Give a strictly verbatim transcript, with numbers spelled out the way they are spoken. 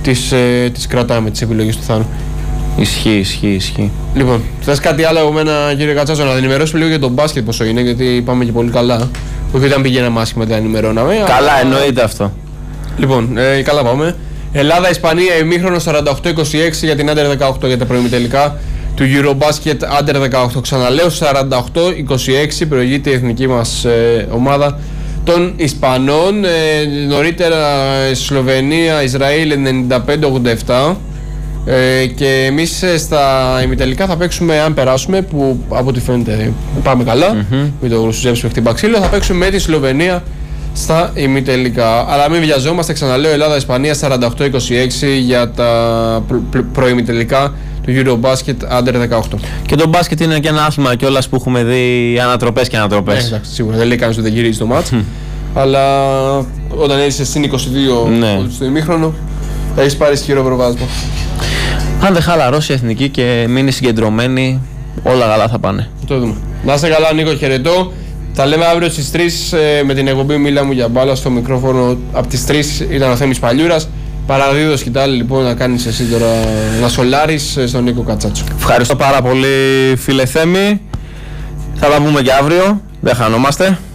τις, ε, τις κρατάμε, τις επιλογές του Θάνου. Ισχύει, ισχύει, ισχύει. Λοιπόν, θες κάτι άλλο από μένα, κύριε Κατσάτσο, να ενημερώσουμε λίγο για τον μπάσκετ πόσο είναι, γιατί πάμε και πολύ καλά. Όχι όταν πηγαίναμε άσχημα δεν ενημερώναμε. Καλά, αλλά... εννοείται αυτό. Λοιπόν, ε, καλά πάμε. Ελλάδα-Ισπανία, ημίχρονο σαράντα οκτώ είκοσι έξι για την Άντερ δεκαοκτώ για τα προημιτελικά του Eurobasket Άντερ δεκαοκτώ. Ξαναλέω, σαράντα οκτώ είκοσι έξι προηγείται η εθνική μας ε, ομάδα των Ισπανών. Ε, νωρίτερα Σλοβενία, Ισραήλ ενενήντα πέντε ογδόντα επτά. Ε, και εμείς στα ημιτελικά θα παίξουμε, αν περάσουμε, που από ό,τι φαίνεται πάμε καλά, mm-hmm. με το Ρουσουζεύσιο χτύπα ξύλο, θα παίξουμε με τη Σλοβενία στα ημιτελικά. Αλλά μην βιαζόμαστε, ξαναλέω, Ελλάδα-Ισπανία σαράντα οκτώ είκοσι έξι για τα προ, προ, προημιτελικά του Eurobasket Under δεκαοκτώ. Και το μπάσκετ είναι και ένα άθλημα κιόλας που έχουμε δει ανατροπές και ανατροπές. Ε, εντάξει, σίγουρα δεν λέει κανείς ότι δεν γυρίζει το μάτς, αλλά όταν έρθεις συν είκοσι δύο ναι. στο ημίχρονο, θα έχεις πάρει ισχυρό προβάδισμα. Αν δεν χαλαρώσει η εθνική και μείνει συγκεντρωμένη, όλα καλά θα πάνε. Το δούμε. Να είστε καλά, Νίκο, χαιρετώ. Τα λέμε αύριο στις τρεις ε, με την εκπομπή Μίλα μου για μπάλα στο μικρόφωνο. Από τις τρεις ήταν ο Θέμης Παλιούρας. Παραδίδω σκητάλη λοιπόν να κάνεις εσύ τώρα, να σολάρεις στον Νίκο Κατσάτσο. Ευχαριστώ πάρα πολύ, φίλε Θέμη. Θα τα πούμε και αύριο. Δεν χανόμαστε.